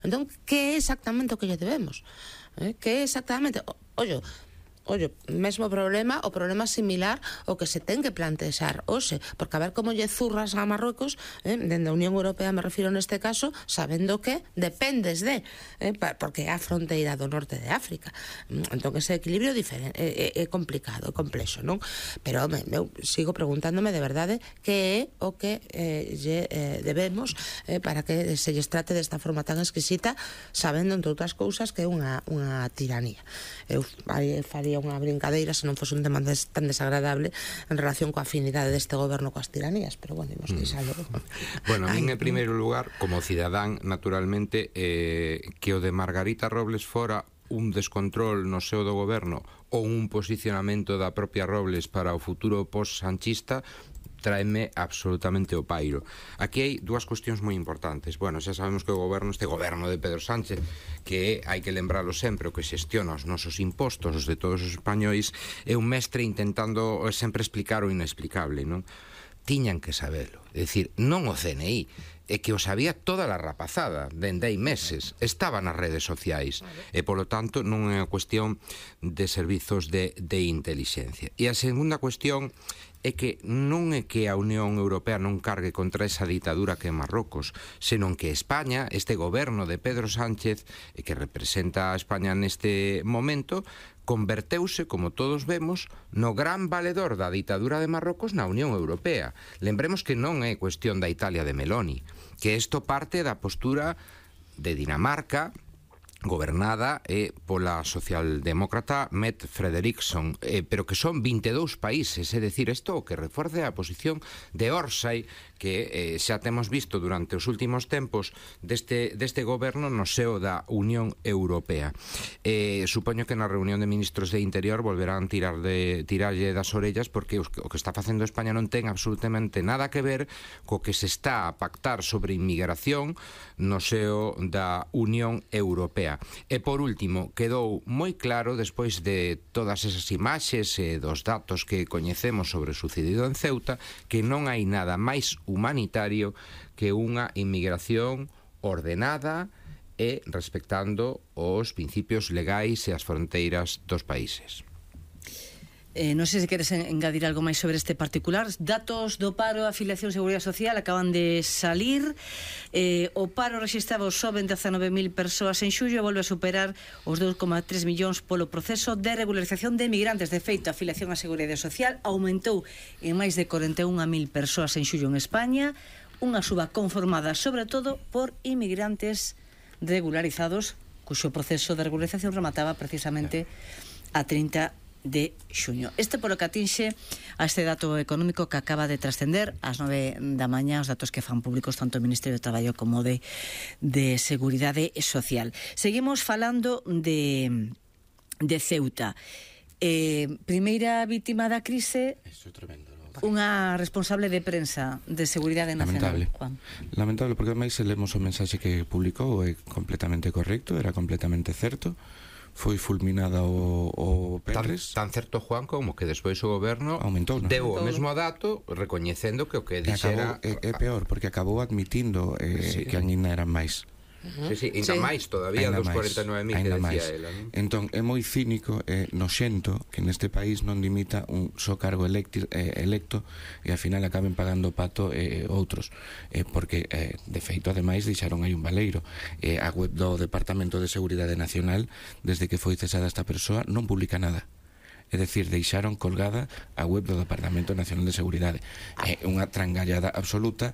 Entón, que é exactamente o que lle debemos? Que é exactamente... Ollo, mesmo problema, o problema similar ao que se ten que plantexar hoxe, porque a ver como lle zurras a Marruecos, dende a Unión Europea me refiro neste caso, sabendo que dependes porque é a fronteira do norte de África. Entón ese equilibrio é complicado, é complexo, non? Pero, home, eu sigo preguntándome de verdade que é o que lle debemos para que se lles trate desta forma tan exquisita, sabendo, entre outras cousas, que é unha tiranía. Eu faría unha brincadeira se non fose un tema tan desagradable en relación coa afinidade deste goberno coas tiranías, pero bueno, imos queixalo. Bueno, a min en primeiro lugar, como cidadán, naturalmente, que o de Margarita Robles fora un descontrol no seo do goberno ou un posicionamento da propia Robles para o futuro post-sanchista, tráeme absolutamente o pairo. Aquí hai dúas cuestións moi importantes. Bueno, xa sabemos que este goberno de Pedro Sánchez, que hai que lembralo sempre, o que xestiona os nosos impostos, os de todos os españois, é un mestre intentando sempre explicar o inexplicable, non? Tiñan que sabelo. É dicir, non o CNI, é que o sabía toda a rapazada, dende hai meses, estaba nas redes sociais, e polo tanto non é unha cuestión de servizos de intelixencia. E a segunda cuestión é que non é que a Unión Europea non cargue contra esa ditadura que é Marrocos, senón que España, este goberno de Pedro Sánchez, que representa a España neste momento, converteuse, como todos vemos, no gran valedor da ditadura de Marrocos na Unión Europea. Lembremos que non é cuestión da Italia de Meloni, que isto parte da postura de Dinamarca, gobernada pola socialdemócrata Mette Frederiksen, pero que son 22 países, é dicir, isto o que reforce a posición de Orsay, que xa temos visto durante os últimos tempos deste goberno no seo da Unión Europea. Supoño que na reunión de ministros de Interior volverán tirarlle das orellas, porque o que está facendo España non ten absolutamente nada que ver co que se está a pactar sobre inmigración no seo da Unión Europea. E por último, quedou moi claro, despois de todas esas imaxes e dos datos que coñecemos sobre o sucedido en Ceuta, que non hai nada máis humanitario que unha inmigración ordenada e respectando os principios legais e as fronteiras dos países. Non sei se queres engadir algo máis sobre este particular. Datos do paro, afiliación Seguridade Social acaban de salir. O paro rexistrado só 19.000 persoas en xullo e volve a superar os 2,3 millóns polo proceso de regularización de emigrantes. De feito, a afiliación á Seguridade Social aumentou en máis de 41.000 persoas en xullo en España, unha suba conformada sobre todo por inmigrantes regularizados, cuxo proceso de regularización remataba precisamente a 30 de xuño. Este polo que atinxe a este dato económico que acaba de trascender ás 9 da mañá, os datos que fan públicos tanto o Ministerio de Traballo como de Seguridade Social. Seguimos falando de Ceuta. Primeira vítima da crise, unha responsable de prensa de Seguridade Nacional. Lamentable, porque ademais se lemos o mensaxe que publicou, é completamente correcto, era completamente certo. Foi fulminada o Pérez. Tan certo, Juan, como que despois o goberno deu o mesmo dato recoñecendo que o que dixera... É peor, porque acabou admitindo que aínda eran máis. Ainda máis todavía dos 49.000 que decía ela. Entón, é moi cínico e noxento que neste país non limita un só cargo electo e ao final acaben pagando pato outros, porque de feito ademais deixaron aí un baleiro. A web do Departamento de Seguridade Nacional, desde que foi cesada esta persoa, non publica nada. É dicir, deixaron colgada a web do Departamento Nacional de Seguridade. É unha trangallada absoluta,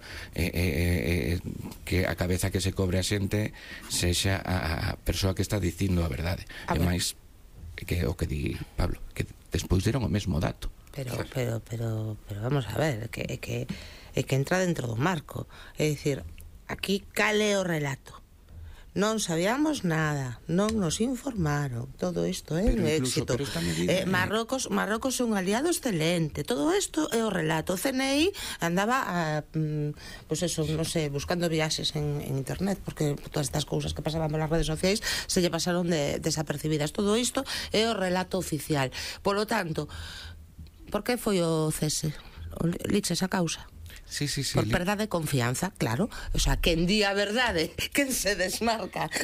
que a cabeza que se cobre a xente sexa a persoa que está dicindo a verdade. E máis, que o que di Pablo, que despois deron o mesmo dato. Pero vamos a ver, que entra dentro do marco. É dicir, aquí cale o relato. Non sabíamos nada, non nos informaron. Todo isto é un éxito. Marrocos é un aliado excelente. Todo isto é o relato. O CNI andaba pues eso, non sei, buscando viaxes en internet, porque todas estas cousas que pasaban polas redes sociais se lle pasaron desapercibidas. Todo isto é o relato oficial. Polo tanto, por que foi o cese? Liches a causa? Sí. Por perda de confianza, claro. O sea, quen di a verdade, quen se desmarca